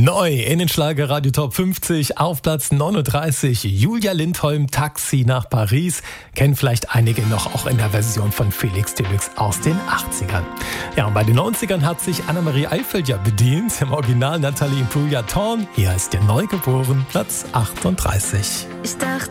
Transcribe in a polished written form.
Neu in den Schlager Radio Top 50 auf Platz 39. Julia Lindholm, Taxi nach Paris. Kennen vielleicht einige noch, auch in der Version von Felix Deluxe aus den 80ern. Ja, und bei den 90ern hat sich Annemarie Eifeld ja bedient. Im Original Nathalie Imbruglia Torn. Hier ist der Neugeboren, Platz 38. Ich dachte,